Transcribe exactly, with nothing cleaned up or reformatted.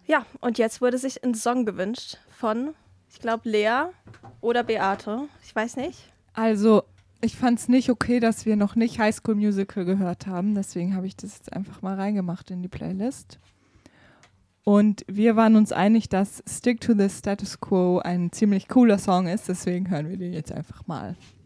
Ja, und jetzt wurde sich ein Song gewünscht von, ich glaube, Lea oder Beate. Ich weiß nicht. Also, ich fand es nicht okay, dass wir noch nicht High School Musical gehört haben. Deswegen habe ich das jetzt einfach mal reingemacht in die Playlist. Und wir waren uns einig, dass Stick to the Status Quo ein ziemlich cooler Song ist. Deswegen hören wir den jetzt einfach mal.